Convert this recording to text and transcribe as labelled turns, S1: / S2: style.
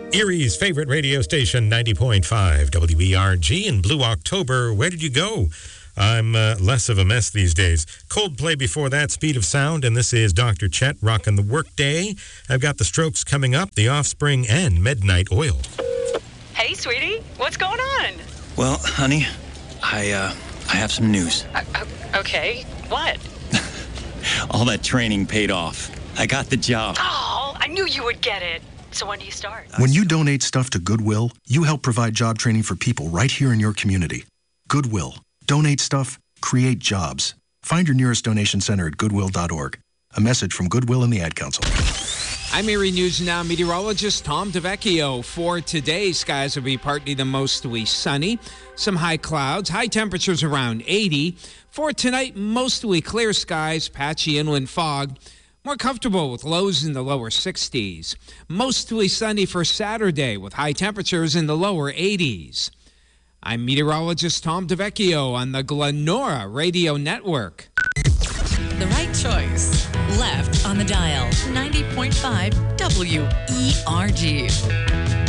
S1: Erie's favorite radio station, 90.5 WERG in Blue October. Where did you go? I'm less of a mess these days. Coldplay before that, Speed of Sound, and this is Dr. Chet rocking the workday. I've got the Strokes coming up, The Offspring, and Midnight Oil.
S2: Hey, sweetie, what's going on?
S3: Well, honey, I have some news.
S2: Okay, what?
S3: All that training paid off. I got the job.
S2: Oh, I knew you would get it. So when do you start?
S4: When you donate stuff to Goodwill, you help provide job training for people right here in your community. Goodwill. Donate stuff, create jobs. Find your nearest donation center at goodwill.org. A message from Goodwill and the Ad Council.
S5: I'm Erie News Now meteorologist Tom DeVecchio. For today, skies will be partly to mostly sunny. Some high clouds, high temperatures around 80. For tonight, mostly clear skies, patchy inland fog. More comfortable with lows in the lower 60s. Mostly sunny for Saturday with high temperatures in the lower 80s. I'm meteorologist Tom DeVecchio on the Glenora Radio Network.
S6: The right choice. Left on the dial. 90.5 WERG.